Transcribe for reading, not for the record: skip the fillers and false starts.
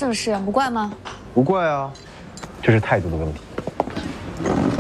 正事，不怪吗？ 不怪啊，这是态度的问题。